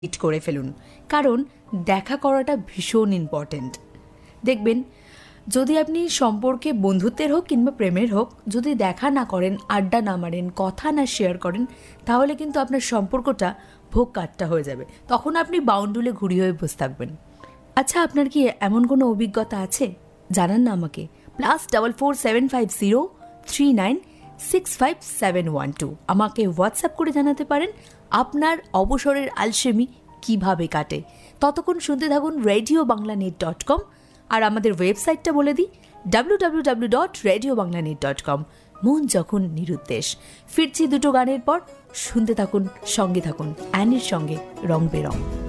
Meet করে ফেলুন, কারণ দেখা করাটা ভীষণ ইম্পর্ট্যান্ট। দেখবেন, যদি আপনি সম্পর্কে বন্ধুত্বের হোক কিংবা প্রেমের হোক, যদি দেখা না করেন, আড্ডা না মারেন, কথা না শেয়ার করেন, তাহলে কিন্তু আপনার সম্পর্কটা ভোগ কাট্টা হয়ে যাবে। তখন আপনি বাউন্ডুলে ঘুরি হয়ে বসে থাকবেন। আচ্ছা, আপনার কি এমন কোনো অভিজ্ঞতা আছে? জানান না আমাকে। +44750396571 আমাকে হোয়াটসঅ্যাপ করে জানাতে পারেন আপনার অবসরের আলসেমি কিভাবে কাটে। ততক্ষণ শুনতে থাকুন radiobanglanet.com। আর আমাদের ওয়েবসাইটটা বলে দিই, www.radiobanglanet.com। মন যখন নিরুদ্দেশ। ফিরছি দুটো গানের পর, শুনতে থাকুন, সঙ্গে থাকুন অ্যানির সঙ্গে রং বেরং।